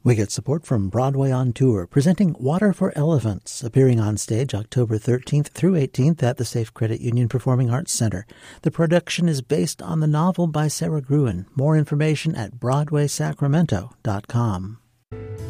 We get support from Broadway on Tour, presenting Water for Elephants, appearing on stage October 13th through 18th at the Safe Credit Union Performing Arts Center. The production is based on the novel by Sarah Gruen. More information at BroadwaySacramento.com.